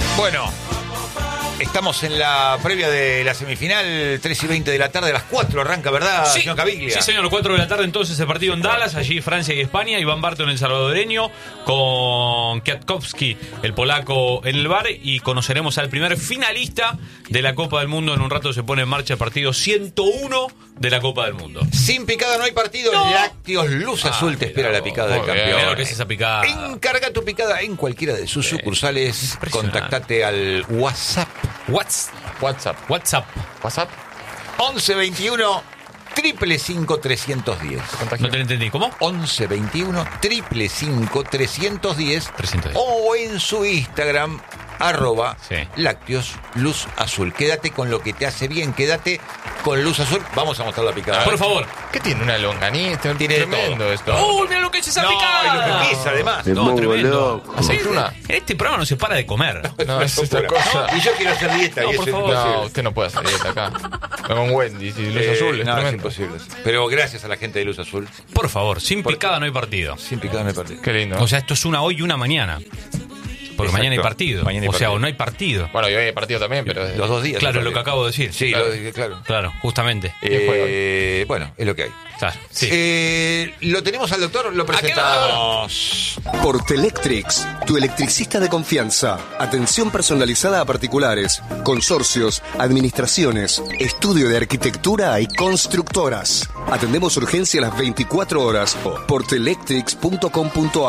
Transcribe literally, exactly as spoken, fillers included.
Bueno, estamos en la previa de la semifinal, tres y veinte de la tarde, a las cuatro arranca, ¿verdad, sí, señor Caviglia? Sí, señor, cuatro de la tarde entonces el partido en Dallas, allí Francia y España, Iván Barton el salvadoreño, con Kwiatkowski el polaco en el bar, y conoceremos al primer finalista de la Copa del Mundo. En un rato se pone en marcha el partido ciento uno de la Copa del Mundo. Sin picada no hay partido, No. Lácteos Luz Ah, Azul te espera la picada del muy bien. campeón. Mira lo que es esa picada. Encarga tu picada en cualquiera de sus sucursales, Impresionante. contactate al WhatsApp. What's, WhatsApp. WhatsApp. WhatsApp. once veintiuno triple cinco trescientos diez. No te lo entendí. ¿Cómo? once veintiuno triple cinco trescientos diez trescientos diez. o en su Instagram arroba Sí. Lácteos Luz Azul. Quédate con lo que te hace bien, quédate con Luz Azul. Vamos a mostrar la picada. Por favor. ¿Qué tiene? Una longaniza. Tiene de tremendo todo. esto. ¡Uy, mira lo que es esa No, picada! y lo que pesa además. Me No, pongo tremendo. loco. Aceituna. En este programa no se para de comer. No, es esta cosa. Y yo quiero hacer dieta No, y por eso es favor. imposible. No, usted no puede hacer dieta acá. No con Wendy y Luz Eh, Azul. Es no, es tremendo. imposible. Pero gracias a la gente de Luz Azul. Por favor, sin picada no hay partido. Sin picada no hay partido. Qué lindo. O sea, esto es una hoy y una mañana. Porque Exacto. mañana hay partido. Mañana hay o sea, partido. o no hay partido. Bueno, y hoy hay partido también, pero. Los dos días. Claro, hay lo que partido. acabo de decir. Sí, Claro. lo dije, claro. Claro, justamente. Eh, bueno, es lo que hay. Claro, sí. Eh, lo tenemos al doctor, lo presentamos. Portelectrics, tu electricista de confianza. Atención personalizada a particulares, consorcios, administraciones, estudio de arquitectura y constructoras. Atendemos urgencia a las veinticuatro horas. Portelectrics punto com punto a r.